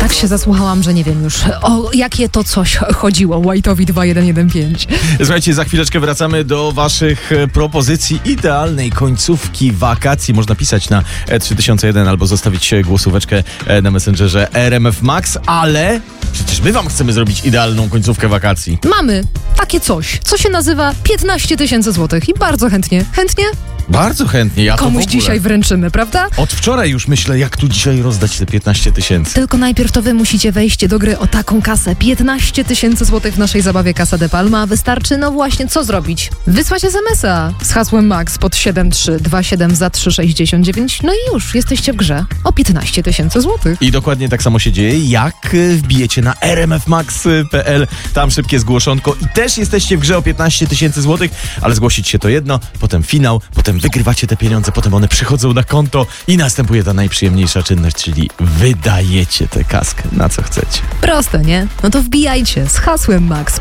Tak się zasłuchałam, że nie wiem już o jakie to coś chodziło White'owi 2115. Słuchajcie, za chwileczkę wracamy do waszych propozycji idealnej końcówki wakacji. Można pisać na 3001 albo zostawić głosóweczkę na Messengerze RMF Max, ale przecież my wam chcemy zrobić idealną końcówkę wakacji. Mamy takie coś, co się nazywa 15 000 złotych i bardzo chętnie. Chętnie? Bardzo chętnie, ja to Komuś w ogóle. dzisiaj wręczymy, prawda? Od wczoraj już myślę, jak tu dzisiaj rozdać te 15 000. Tylko najpierw to wy musicie wejść do gry o taką kasę. 15 000 złotych w naszej zabawie Casa de Palma. Wystarczy, no właśnie, co zrobić? Wysłać SMS-a z hasłem MAX pod 7327 za 369. No i już, jesteście w grze o 15 000 złotych. I dokładnie tak samo się dzieje, jak wbijecie na rmfmax.pl, tam szybkie zgłoszonko i też jesteście w grze o 15 000 złotych, ale zgłosić się to jedno, potem finał, potem wygrywacie te pieniądze, potem one przychodzą na konto i następuje ta najprzyjemniejsza czynność, czyli wydajecie tę kaskę na co chcecie. Proste, nie? No to wbijajcie z hasłem MAX